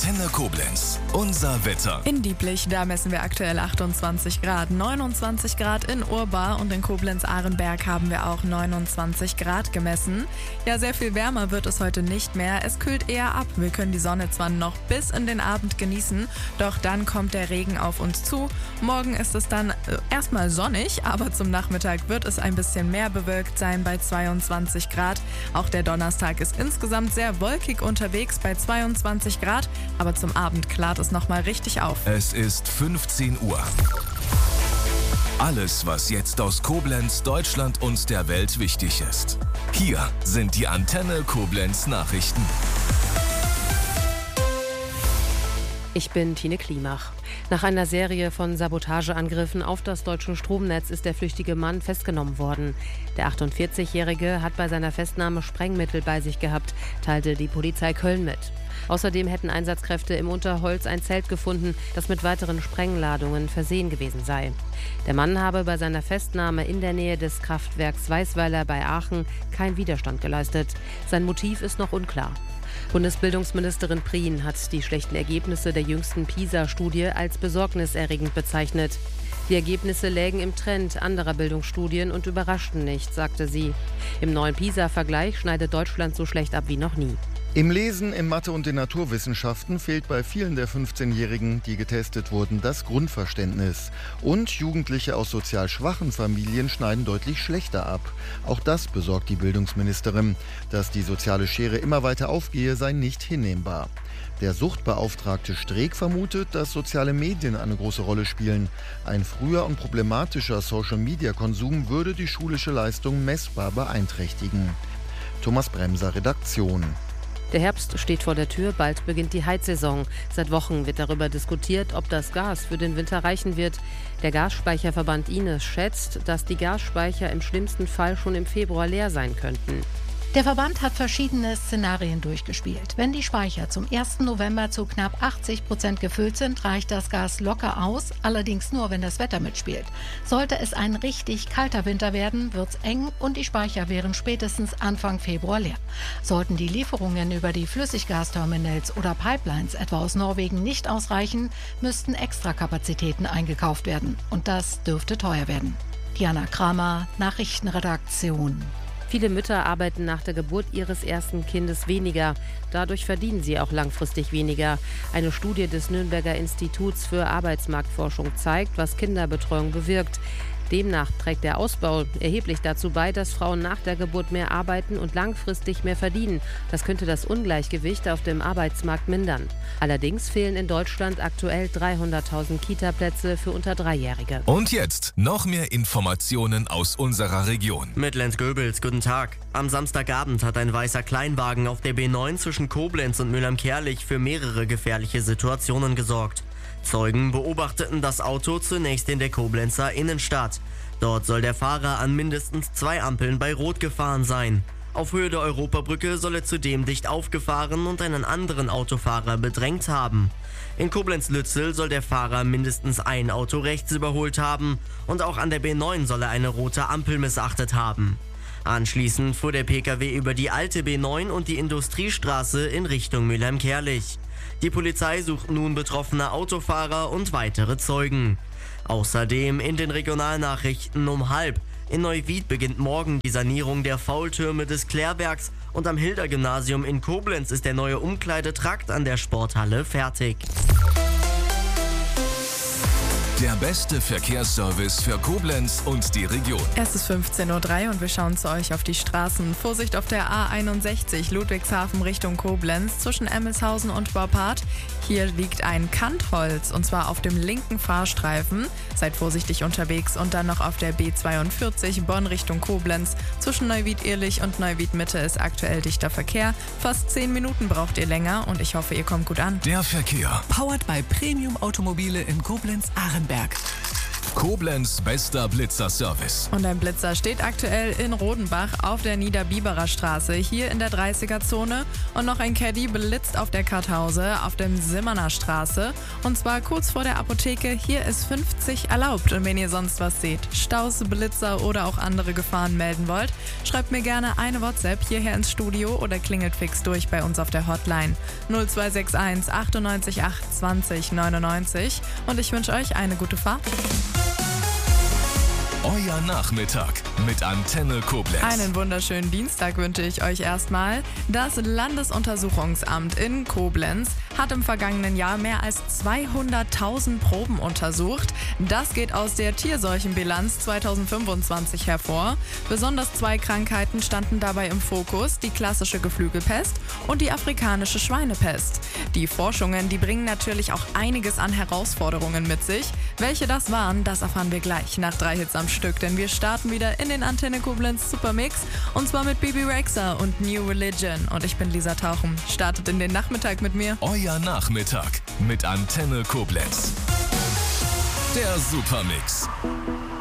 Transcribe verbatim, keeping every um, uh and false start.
Antenne Koblenz. Unser Wetter. In Dieblich, da messen wir aktuell achtundzwanzig Grad, neunundzwanzig Grad in Urbar und in Koblenz-Ahrenberg haben wir auch neunundzwanzig Grad gemessen. Ja, sehr viel wärmer wird es heute nicht mehr. Es kühlt eher ab. Wir können die Sonne zwar noch bis in den Abend genießen, doch dann kommt der Regen auf uns zu. Morgen ist es dann äh, erstmal sonnig, aber zum Nachmittag wird es ein bisschen mehr bewölkt sein bei zweiundzwanzig Grad. Auch der Donnerstag ist insgesamt sehr wolkig unterwegs bei zweiundzwanzig Grad, aber zum Abend klart es nochmal richtig auf. Es ist fünfzehn Uhr. Alles, was jetzt aus Koblenz, Deutschland und der Welt wichtig ist. Hier sind die Antenne Koblenz Nachrichten. Ich bin Tine Klimach. Nach einer Serie von Sabotageangriffen auf das deutsche Stromnetz ist der flüchtige Mann festgenommen worden. Der achtundvierzigjährige hat bei seiner Festnahme Sprengmittel bei sich gehabt, teilte die Polizei Köln mit. Außerdem hätten Einsatzkräfte im Unterholz ein Zelt gefunden, das mit weiteren Sprengladungen versehen gewesen sei. Der Mann habe bei seiner Festnahme in der Nähe des Kraftwerks Weißweiler bei Aachen keinen Widerstand geleistet. Sein Motiv ist noch unklar. Bundesbildungsministerin Prien hat die schlechten Ergebnisse der jüngsten PISA-Studie als besorgniserregend bezeichnet. Die Ergebnisse lägen im Trend anderer Bildungsstudien und überraschten nicht, sagte sie. Im neuen PISA-Vergleich schneidet Deutschland so schlecht ab wie noch nie. Im Lesen, in Mathe und den Naturwissenschaften fehlt bei vielen der fünfzehnjährigen, die getestet wurden, das Grundverständnis. Und Jugendliche aus sozial schwachen Familien schneiden deutlich schlechter ab. Auch das besorgt die Bildungsministerin. Dass die soziale Schere immer weiter aufgehe, sei nicht hinnehmbar. Der Suchtbeauftragte Streeck vermutet, dass soziale Medien eine große Rolle spielen. Ein früher und problematischer Social-Media-Konsum würde die schulische Leistung messbar beeinträchtigen. Thomas Bremser, Redaktion. Der Herbst steht vor der Tür, bald beginnt die Heizsaison. Seit Wochen wird darüber diskutiert, ob das Gas für den Winter reichen wird. Der Gasspeicherverband Ines schätzt, dass die Gasspeicher im schlimmsten Fall schon im Februar leer sein könnten. Der Verband hat verschiedene Szenarien durchgespielt. Wenn die Speicher zum ersten November zu knapp achtzig Prozent gefüllt sind, reicht das Gas locker aus, allerdings nur, wenn das Wetter mitspielt. Sollte es ein richtig kalter Winter werden, wird's eng und die Speicher wären spätestens Anfang Februar leer. Sollten die Lieferungen über die Flüssiggasterminals oder Pipelines etwa aus Norwegen nicht ausreichen, müssten Extrakapazitäten eingekauft werden. Und das dürfte teuer werden. Diana Kramer, Nachrichtenredaktion. Viele Mütter arbeiten nach der Geburt ihres ersten Kindes weniger. Dadurch verdienen sie auch langfristig weniger. Eine Studie des Nürnberger Instituts für Arbeitsmarktforschung zeigt, was Kinderbetreuung bewirkt. Demnach trägt der Ausbau erheblich dazu bei, dass Frauen nach der Geburt mehr arbeiten und langfristig mehr verdienen. Das könnte das Ungleichgewicht auf dem Arbeitsmarkt mindern. Allerdings fehlen in Deutschland aktuell dreihunderttausend Kita-Plätze für unter Dreijährige. Und jetzt noch mehr Informationen aus unserer Region. Mit Lenz Goebels, guten Tag. Am Samstagabend hat ein weißer Kleinwagen auf der B neun zwischen Koblenz und Mülheim-Kärlich für mehrere gefährliche Situationen gesorgt. Zeugen beobachteten das Auto zunächst in der Koblenzer Innenstadt. Dort soll der Fahrer an mindestens zwei Ampeln bei Rot gefahren sein. Auf Höhe der Europabrücke soll er zudem dicht aufgefahren und einen anderen Autofahrer bedrängt haben. In Koblenz-Lützel soll der Fahrer mindestens ein Auto rechts überholt haben und auch an der B neun soll er eine rote Ampel missachtet haben. Anschließend fuhr der Pkw über die alte B neun und die Industriestraße in Richtung Mülheim-Kärlich. Die Polizei sucht nun betroffene Autofahrer und weitere Zeugen. Außerdem in den Regionalnachrichten um halb. In Neuwied beginnt morgen die Sanierung der Faultürme des Klärwerks und am Hilder-Gymnasium in Koblenz ist der neue Umkleidetrakt an der Sporthalle fertig. Der beste Verkehrsservice für Koblenz und die Region. Es ist fünfzehn Uhr drei und wir schauen zu euch auf die Straßen. Vorsicht auf der A einundsechzig Ludwigshafen Richtung Koblenz zwischen Emmelshausen und Borpart. Hier liegt ein Kantholz und zwar auf dem linken Fahrstreifen. Seid vorsichtig unterwegs und dann noch auf der B zweiundvierzig Bonn Richtung Koblenz. Zwischen Neuwied-Ehrlich und Neuwied-Mitte ist aktuell dichter Verkehr. Fast zehn Minuten braucht ihr länger und ich hoffe, ihr kommt gut an. Der Verkehr. Powered by Premium Automobile in Koblenz-Ahrenberg. Koblenz bester Blitzerservice. Und ein Blitzer steht aktuell in Rodenbach auf der Niederbiberer Straße, hier in der dreißiger-Zone. Und noch ein Caddy blitzt auf der Karthause auf dem Simmerner Straße. Und zwar kurz vor der Apotheke. Hier ist fünfzig erlaubt. Und wenn ihr sonst was seht, Staus, Blitzer oder auch andere Gefahren melden wollt, schreibt mir gerne eine WhatsApp hierher ins Studio oder klingelt fix durch bei uns auf der Hotline null zwei sechs eins achtundneunzig acht zwanzig neunundneunzig. Und ich wünsche euch eine gute Fahrt. Euer Nachmittag mit Antenne Koblenz. Einen wunderschönen Dienstag wünsche ich euch erstmal. Das Landesuntersuchungsamt in Koblenz hat im vergangenen Jahr mehr als zweihunderttausend Proben untersucht. Das geht aus der Tierseuchenbilanz zweitausendfünfundzwanzig hervor. Besonders zwei Krankheiten standen dabei im Fokus, die klassische Geflügelpest und die afrikanische Schweinepest. Die Forschungen, die bringen natürlich auch einiges an Herausforderungen mit sich. Welche das waren, das erfahren wir gleich nach drei Hits am Stück, denn wir starten wieder in den Antenne Koblenz Supermix und zwar mit Bebe Rexha und New Religion. Und ich bin Lisa Tauchen. Startet in den Nachmittag mit mir. Euer Nachmittag mit Antenne Koblenz. Der Supermix.